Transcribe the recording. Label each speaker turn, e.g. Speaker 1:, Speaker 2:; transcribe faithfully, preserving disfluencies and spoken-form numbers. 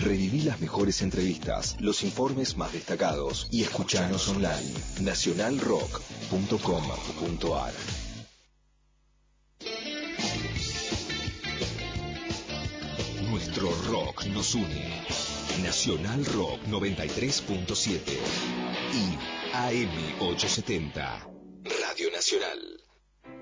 Speaker 1: Reviví las mejores entrevistas, los informes más destacados y escuchanos online. nacional rock punto com punto ar. Nuestro rock nos une. Nacional Rock noventa y tres punto siete y A M ochocientos setenta. Radio Nacional.